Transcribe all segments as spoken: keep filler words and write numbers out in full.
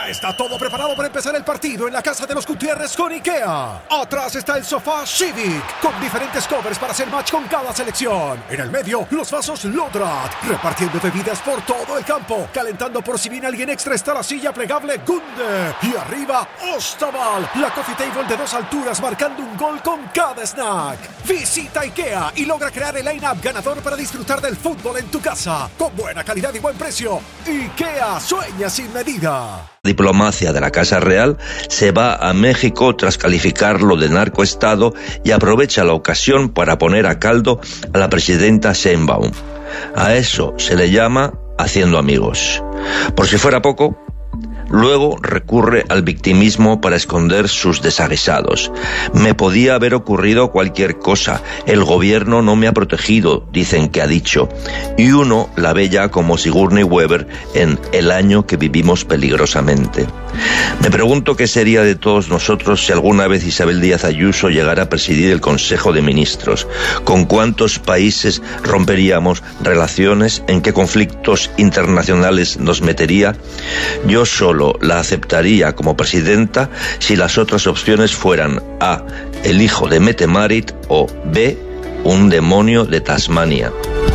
Ya está todo preparado para empezar el partido en la casa de los Gutiérrez con IKEA. Atrás está el sofá Civic, con diferentes covers para hacer match con cada selección. En el medio, los vasos Lodrat, repartiendo bebidas por todo el campo. Calentando por si viene alguien extra está la silla plegable Gunde. Y arriba, Ostaval, la coffee table de dos alturas marcando un gol con cada snack. Visita IKEA y logra crear el line-up ganador para disfrutar del fútbol en tu casa. Con buena calidad y buen precio. IKEA, sueña sin medida. Diplomacia de la Casa Real se va a México tras calificarlo de narcoestado y aprovecha la ocasión para poner a caldo a la presidenta Sheinbaum. A eso se le llama haciendo amigos. Por si fuera poco, luego recurre al victimismo para esconder sus desaguisados. Me podía haber ocurrido cualquier cosa. El gobierno no me ha protegido, dicen que ha dicho. Y uno la ve ya como Sigourney Weaver en El año que vivimos peligrosamente. Me pregunto qué sería de todos nosotros si alguna vez Isabel Díaz Ayuso llegara a presidir el Consejo de Ministros. ¿Con cuántos países romperíamos relaciones? ¿En qué conflictos internacionales nos metería? Yo solo la aceptaría como presidenta si las otras opciones fueran A, el hijo de Mette Marit, o B, un demonio de Tasmania.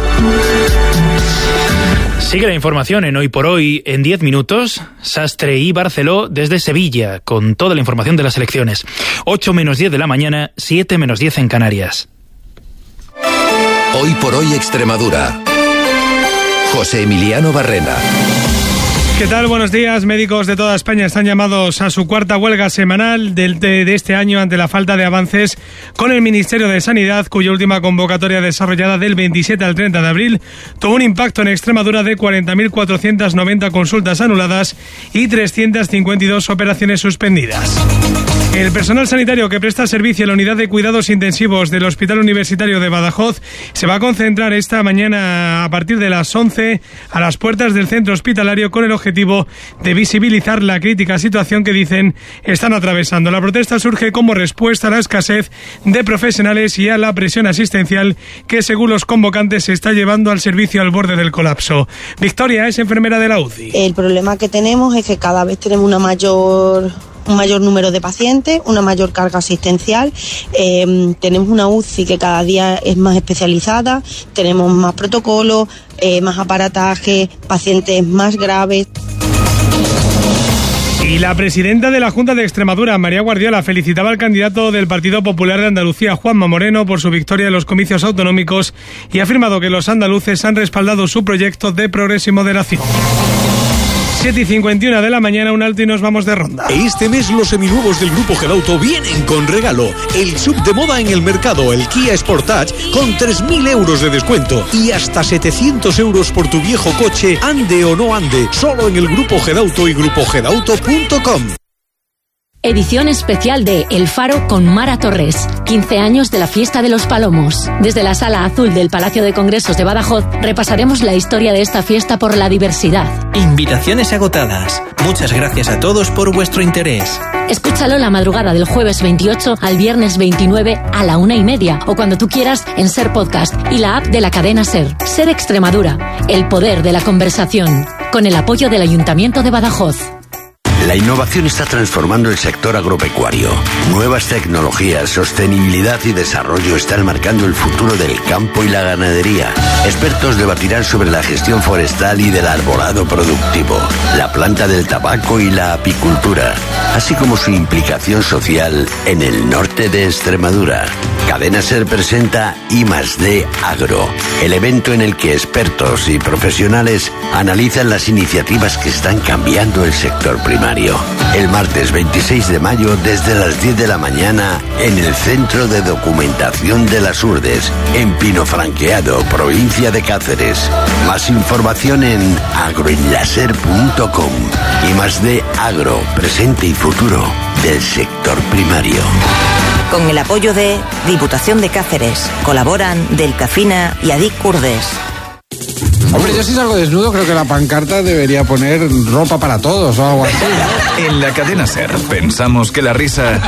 Sigue la información en Hoy por Hoy en diez minutos. Sastre y Barceló desde Sevilla, con toda la información de las elecciones. ocho menos diez de la mañana, siete menos diez en Canarias. Hoy por Hoy Extremadura. José Emiliano Barrena. ¿Qué tal? Buenos días. Médicos de toda España están llamados a su cuarta huelga semanal de, de, de este año ante la falta de avances con el Ministerio de Sanidad, cuya última convocatoria desarrollada del veintisiete al treinta de abril tuvo un impacto en Extremadura de cuarenta mil cuatrocientas noventa consultas anuladas y trescientas cincuenta y dos operaciones suspendidas. El personal sanitario que presta servicio en la unidad de cuidados intensivos del Hospital Universitario de Badajoz se va a concentrar esta mañana a partir de las once a las puertas del centro hospitalario con el objetivo de visibilizar la crítica situación que dicen están atravesando. La protesta surge como respuesta a la escasez de profesionales y a la presión asistencial que, según los convocantes, se está llevando al servicio al borde del colapso. Victoria es enfermera de la U C I. El problema que tenemos es que cada vez tenemos una mayor... un mayor número de pacientes, una mayor carga asistencial, eh, tenemos una U C I que cada día es más especializada, tenemos más protocolos, eh, más aparataje, pacientes más graves. Y la presidenta de la Junta de Extremadura, María Guardiola, felicitaba al candidato del Partido Popular de Andalucía, Juanma Moreno, por su victoria en los comicios autonómicos y ha afirmado que los andaluces han respaldado su proyecto de progreso y moderación. siete y cincuenta y una de la mañana, un alto y nos vamos de ronda. Este mes los seminuevos del Grupo Gedauto vienen con regalo. El sub de moda en el mercado, el Kia Sportage, con tres mil euros de descuento y hasta setecientos euros por tu viejo coche, ande o no ande, solo en el Grupo Gedauto y grupo gedauto punto com. Edición especial de El Faro con Mara Torres. quince años de la Fiesta de los Palomos. Desde la Sala Azul del Palacio de Congresos de Badajoz repasaremos la historia de esta fiesta por la diversidad. Invitaciones agotadas. Muchas gracias a todos por vuestro interés. Escúchalo la madrugada del jueves veintiocho al viernes veintinueve a la una y media o cuando tú quieras en Ser Podcast y la app de la cadena Ser. Ser Extremadura. El poder de la conversación. Con el apoyo del Ayuntamiento de Badajoz. La innovación está transformando el sector agropecuario. Nuevas tecnologías, sostenibilidad y desarrollo están marcando el futuro del campo y la ganadería. Expertos debatirán sobre la gestión forestal y del arbolado productivo, la planta del tabaco y la apicultura, así como su implicación social en el norte de Extremadura. Cadena Ser presenta I más D Agro, el evento en el que expertos y profesionales analizan las iniciativas que están cambiando el sector primario. El martes veintiséis de mayo desde las diez de la mañana en el Centro de Documentación de las Urdes, en Pinofranqueado, provincia de Cáceres. Más información en agroenlaser punto com. I más D Agro, presente y futuro del sector primario. Con el apoyo de Diputación de Cáceres, colaboran Delcafina y Adic Urdes. Hombre, yo si salgo desnudo creo que la pancarta debería poner ropa para todos o algo así. En la cadena Ser pensamos que la risa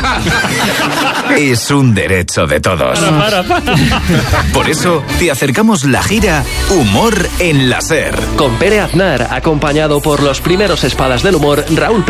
es un derecho de todos. Para, para, para. Por eso te acercamos la gira Humor en la Ser. Con Pere Aznar, acompañado por los primeros espadas del humor, Raúl